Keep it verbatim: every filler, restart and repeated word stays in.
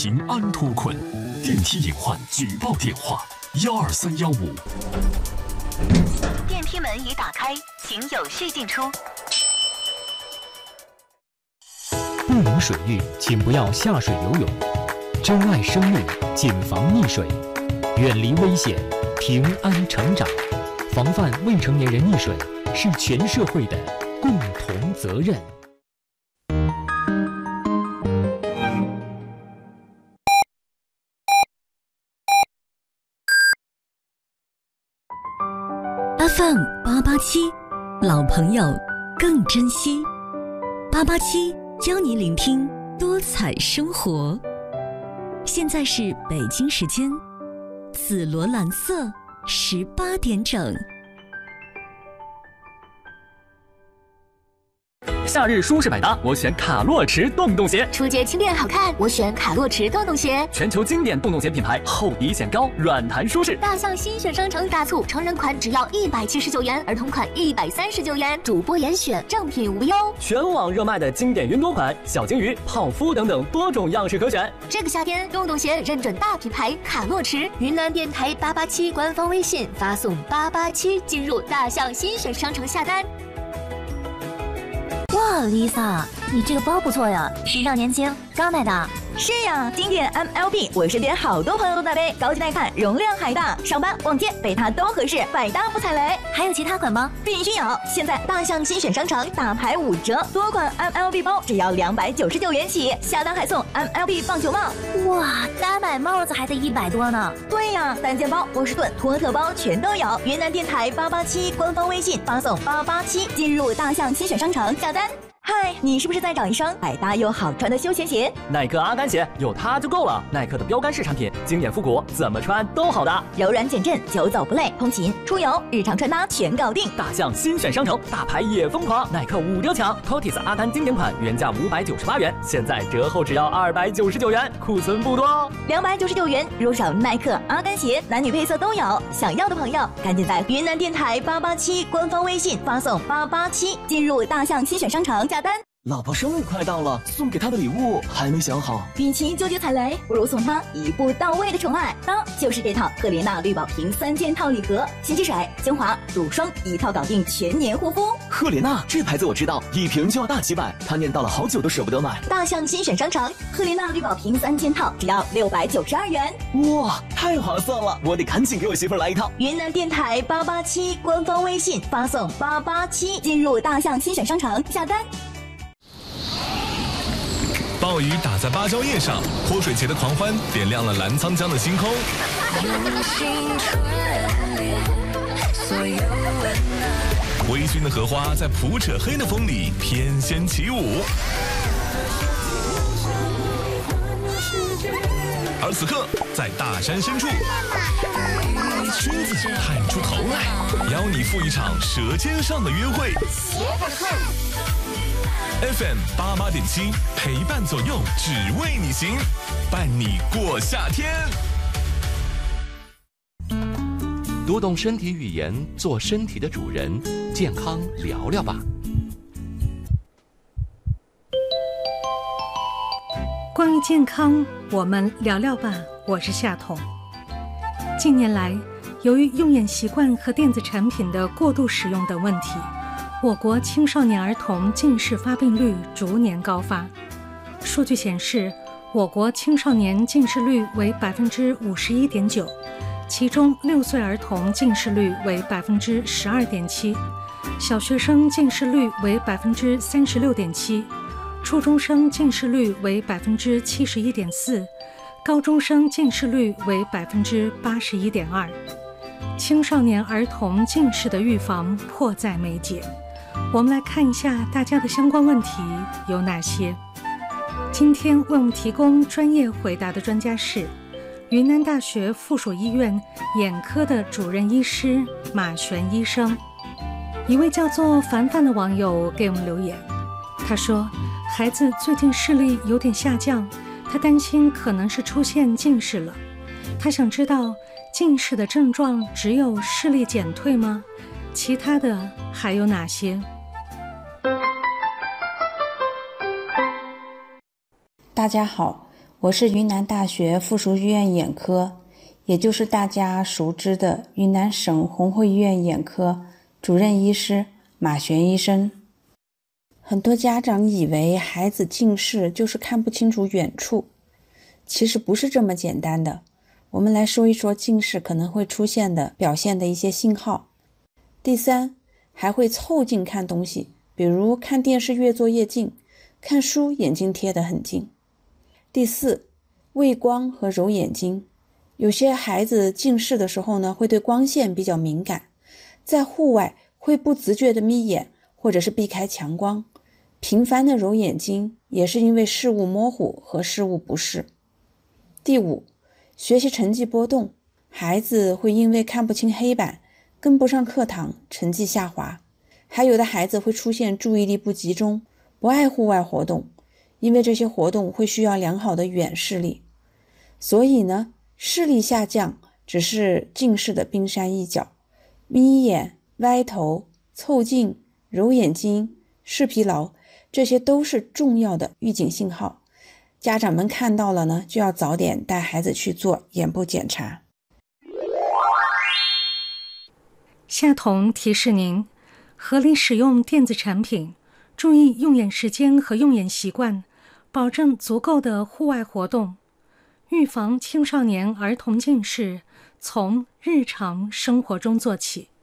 平安脱困，电梯隐患举报电话：幺二三幺五。 电梯门已打开，请有序进出。 不明水域，请不要下水游泳。珍爱生命，谨防溺水，远离危险，平安成长。防范未成年人溺水是全社会的共同责任。 F M 八八七，老朋友更珍惜。八八七教你聆听多彩生活。现在是北京时间紫罗兰色十八点整。 夏日舒适百搭，我选卡洛驰洞洞鞋。 初阶轻便好看，我选卡洛驰洞洞鞋。 全球经典洞洞鞋品牌，厚底显高，软弹舒适。 大象新选商城大促，成人款只要一百七十九元，儿童款一百三十九元，主播严选，正品无忧。 全网热卖的经典云朵款、小鲸鱼、泡芙等等多种样式可选。 这个夏天，洞洞鞋认准大品牌卡洛驰。云南电台八八七官方微信发送八八七进入大象新选商城下单。 哇 ，Lisa， 你这个包不错呀，时尚年轻，刚买的。 是呀，经典 M L B， 我身边好多朋友都在背，高级耐看，容量还大，上班逛街背它都合适，百搭不踩雷。 还有其他款吗？ 必须有！现在大象新选商城大牌五折，多款 M L B 包只要两百九十九元起，下单还送 M L B 棒球帽。 哇，单买帽子还得一百多呢。 对呀，单肩包、波士顿、托特包全都有。云南电台八八七官方微信发送八八七进入大象新选商城下单。嗨，你是不是在找一双百搭又好穿的休闲鞋？ 耐克阿甘鞋有它就够了。耐克的标杆式产品，经典复古，怎么穿都好搭， 柔软减震，久走不累，通勤、出游、日常穿搭全搞定。 大象新选商城，大牌也疯狂，耐克五折抢 ，Cotis 阿甘经典款原价五百九十八元，现在折后只要二百九十九元，库存不多哦。 两百九十九元入手耐克阿甘鞋，男女配色都有。想要的朋友，赶紧在云南电台八八七官方微信发送八八七进入大象新选商城下单。 老婆生日快到了，送给她的礼物还没想好。 与其纠结踩雷，不如送她一步到位的宠爱。当就是这套赫莲娜绿宝瓶三件套礼盒，洗洁水、精华、乳霜一套搞定，全年护肤。 赫莲娜这牌子我知道，一瓶就要大几百，她念叨了好久都舍不得买。 大象新选商城，赫莲娜绿宝瓶三件套只要六百九十二元。 哇，太划算了！我得赶紧给我媳妇儿来一套。 云南电台八八七官方微信发送八八七进入大象新选商城下单。 暴雨打在芭蕉叶上，泼水节的狂欢点亮了澜沧江的星空。微醺的荷花在普扯黑的风里翩跹起舞。而此刻，在大山深处，君子探出头来，邀你赴一场舌尖上的约会。F M 八八点七，陪伴左右，只为你行，伴你过夏天。 读懂身体语言，做身体的主人，健康聊聊吧。 关于健康，我们聊聊吧。我是夏彤。近年来，由于用眼习惯和电子产品的过度使用等问题，我国青少年儿童近视发病率逐年高发。数据显示，我国青少年近视率为百分之五十一点九，其中六岁儿童近视率为百分之十二点七，小学生近视率为百分之三十六点七，初中生近视率为百分之七十一点四，高中生近视率为百分之八十一点二。青少年儿童近视的预防迫在眉睫。我们来看一下大家的相关问题有哪些。今天为我们提供专业回答的专家是云南大学附属医院眼科的主任医师马璇医生。一位叫做凡凡的网友给我们留言，他说孩子最近视力有点下降，他担心可能是出现近视了。他想知道近视的症状只有视力减退吗？其他的还有哪些？ 大家好， 我是云南大学附属医院眼科，也就是大家熟知的云南省红会医院眼科主任医师马璇医生。很多家长以为孩子近视就是看不清楚远处，其实不是这么简单的。我们来说一说近视可能会出现的表现的一些信号。第三，还会凑近看东西，比如看电视越坐越近，看书眼睛贴得很近。第四，畏光和揉眼睛，有些孩子近视的时候呢，会对光线比较敏感，在户外会不自觉的眯眼或者是避开强光，频繁的揉眼睛也是因为视物模糊和视物不适。第五，学习成绩波动，孩子会因为看不清黑板，跟不上课堂，成绩下滑。还有的孩子会出现注意力不集中，不爱户外活动，因为这些活动会需要良好的远视力。所以呢，视力下降只是近视的冰山一角，眯眼、歪头、凑近、揉眼睛、视疲劳，这些都是重要的预警信号。家长们看到了呢，就要早点带孩子去做眼部检查。 夏彤提示您，合理使用电子产品，注意用眼时间和用眼习惯，保证足够的户外活动。预防青少年儿童近视，从日常生活中做起。